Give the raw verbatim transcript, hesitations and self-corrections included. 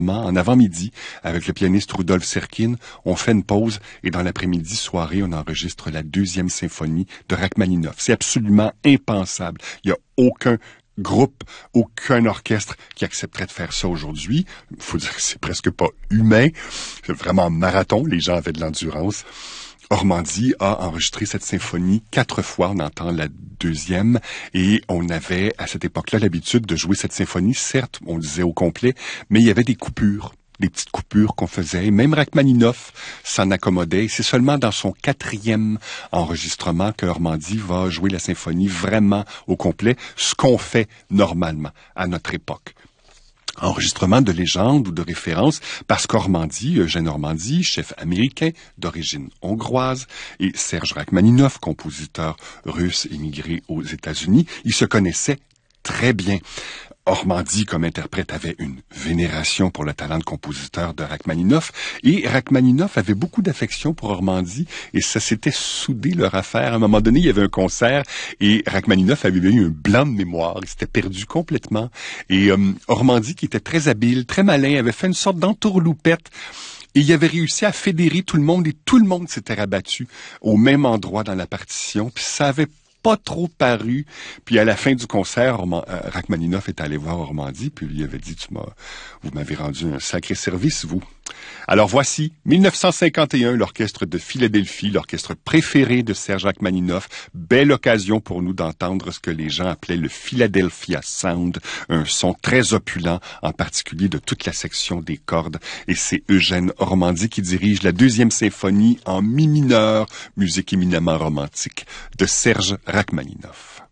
En avant-midi, avec le pianiste Rudolf Serkin, on fait une pause et dans l'après-midi, soirée, on enregistre la deuxième symphonie de Rachmaninoff. C'est absolument impensable. Il n'y a aucun groupe, aucun orchestre qui accepterait de faire ça aujourd'hui. Il faut dire que c'est presque pas humain. C'est vraiment marathon. Les gens avaient de l'endurance. Ormandy a enregistré cette symphonie quatre fois, on entend la deuxième, et on avait à cette époque-là l'habitude de jouer cette symphonie, certes, on le disait au complet, mais il y avait des coupures, des petites coupures qu'on faisait, et même Rachmaninoff s'en accommodait, et c'est seulement dans son quatrième enregistrement que Ormandy va jouer la symphonie vraiment au complet, ce qu'on fait normalement à notre époque. Enregistrement de légende ou de référence, parce qu'Ormandy, Eugène Ormandy, chef américain d'origine hongroise, et Serge Rachmaninoff, compositeur russe émigré aux États-Unis, ils se connaissaient très bien. Ormandy, comme interprète, avait une vénération pour le talent de compositeur de Rachmaninoff, et Rachmaninoff avait beaucoup d'affection pour Ormandy, et ça s'était soudé leur affaire. À un moment donné, il y avait un concert, et Rachmaninoff avait eu un blanc de mémoire, il s'était perdu complètement, et euh, Ormandy, qui était très habile, très malin, avait fait une sorte d'entourloupette, et il avait réussi à fédérer tout le monde, et tout le monde s'était rabattu au même endroit dans la partition, puis ça avait pas trop paru. Puis à la fin du concert, Orman, euh, Rachmaninoff est allé voir Ormandy, puis lui avait dit, tu m'as, vous m'avez rendu un sacré service, vous. Alors voici, mille neuf cent cinquante et un, l'orchestre de Philadelphie, l'orchestre préféré de Serge Rachmaninoff. Belle occasion pour nous d'entendre ce que les gens appelaient le Philadelphia Sound, un son très opulent, en particulier de toute la section des cordes. Et c'est Eugène Ormandy qui dirige la deuxième symphonie en mi mineur, musique éminemment romantique, de Serge Rachmaninoff.